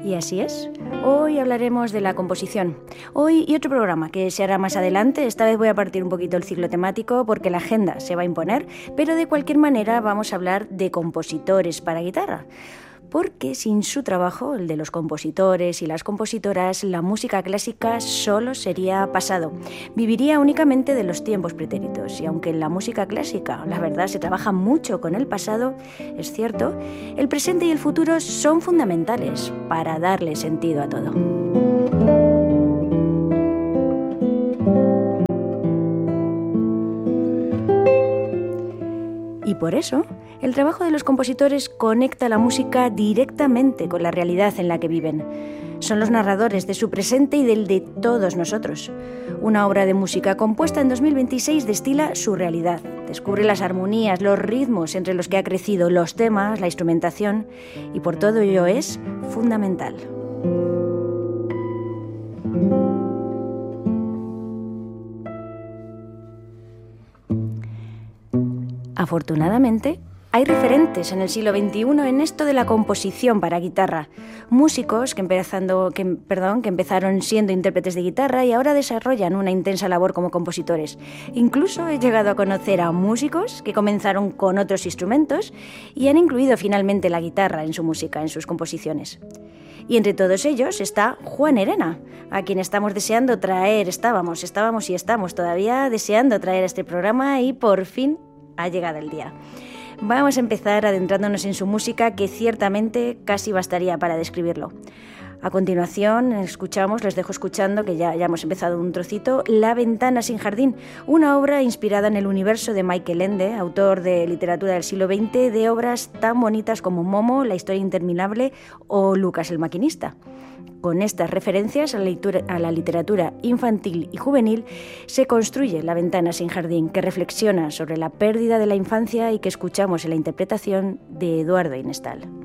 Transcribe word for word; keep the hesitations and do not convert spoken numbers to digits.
Y así es. Hoy hablaremos de la composición. Hoy y otro programa que se hará más adelante. Esta vez voy a partir un poquito el ciclo temático porque la agenda se va a imponer, pero de cualquier manera vamos a hablar de compositores para guitarra. Porque sin su trabajo, el de los compositores y las compositoras, la música clásica solo sería pasado. Viviría únicamente de los tiempos pretéritos. Y aunque en la música clásica, la verdad, se trabaja mucho con el pasado, es cierto, el presente y el futuro son fundamentales para darle sentido a todo. Y por eso, el trabajo de los compositores conecta la música directamente con la realidad en la que viven. Son los narradores de su presente y del de todos nosotros. Una obra de música compuesta en dos mil veintiséis destila su realidad. Descubre las armonías, los ritmos entre los que ha crecido, los temas, la instrumentación, y por todo ello es fundamental. Afortunadamente, hay referentes en el siglo veintiuno en esto de la composición para guitarra. Músicos que, empezando, que, perdón, que empezaron siendo intérpretes de guitarra y ahora desarrollan una intensa labor como compositores. Incluso he llegado a conocer a músicos que comenzaron con otros instrumentos y han incluido finalmente la guitarra en su música, en sus composiciones. Y entre todos ellos está Juan Herena, a quien estamos deseando traer, estábamos, estábamos y estamos todavía deseando traer a este programa y por fin ha llegado el día. Vamos a empezar adentrándonos en su música, que ciertamente casi bastaría para describirlo. A continuación escuchamos, les dejo escuchando, que ya, ya hemos empezado un trocito, La ventana sin jardín, una obra inspirada en el universo de Michael Ende, autor de literatura del siglo veinte, de obras tan bonitas como Momo, La historia interminable o Lucas el maquinista. Con estas referencias a la, lectura, a la literatura infantil y juvenil se construye La ventana sin jardín, que reflexiona sobre la pérdida de la infancia y que escuchamos en la interpretación de Eduardo Inestal.